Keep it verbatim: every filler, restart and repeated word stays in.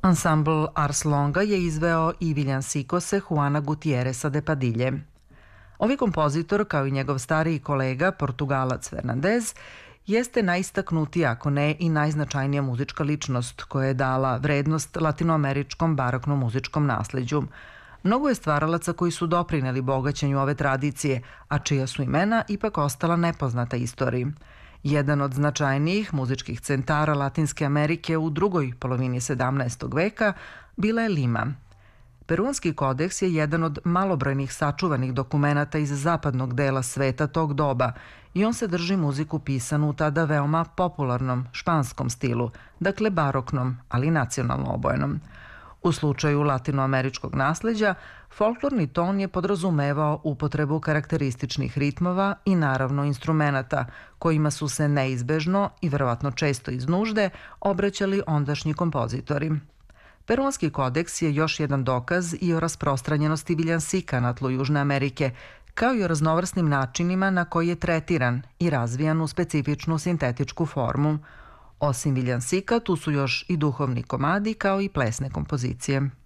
Ansambl Ars Longa je izveo i Villancicose Juana Gutierreza de Padille. Ovi kompozitor, kao i njegov stariji kolega, Portugalac Fernandez, jeste najistaknutija, ako ne i najznačajnija muzička ličnost koja je dala vrednost latinoameričkom baroknom muzičkom nasleđu. Mnogo je stvaralaca koji su doprineli bogaćenju ove tradicije, a čija su imena ipak ostala nepoznata istoriji. Jedan od značajnijih muzičkih centara Latinske Amerike u drugoj polovini sedamnaestog veka bila je Lima. Peruanski kodeks je jedan od malobrojnih sačuvanih dokumenata iz zapadnog dela sveta tog doba i on se drži muziku pisanu u tada veoma popularnom španskom stilu, dakle baroknom, ali nacionalno obojenom. U slučaju latinoameričkog nasleđa, folklorni ton je podrazumevao upotrebu karakterističnih ritmova i naravno instrumenata, kojima su se neizbežno i verovatno često iz nužde obraćali ondašnji kompozitori. Peruanski kodeks je još jedan dokaz i o rasprostranjenosti viljansika na tlu Južne Amerike, kao i o raznovrsnim načinima na koji je tretiran i razvijan u specifičnu sintetičku formu. Osim viljansika, tu su još i duhovni komadi kao i plesne kompozicije.